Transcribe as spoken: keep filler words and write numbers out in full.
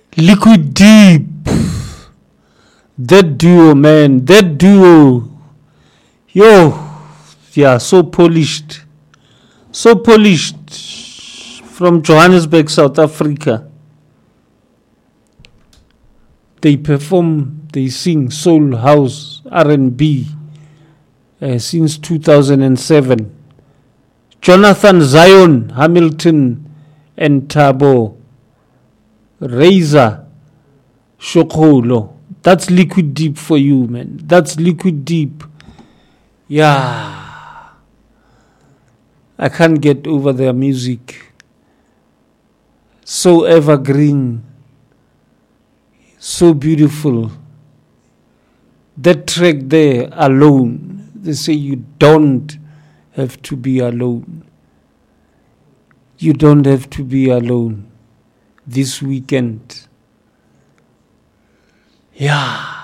Liquid Deep. That duo, man. That duo. Yo. Yeah, so polished. So polished. From Johannesburg, South Africa. They perform, they sing soul, house, R and B uh, since two thousand seven. Jonathan Zion Hamilton and Thabo Razor Shokolo. That's Liquid Deep for you, man. That's Liquid Deep. Yeah. I can't get over their music. So evergreen. So beautiful. That track there alone. They say you don't have to be alone. You don't have to be alone this weekend. Yeah.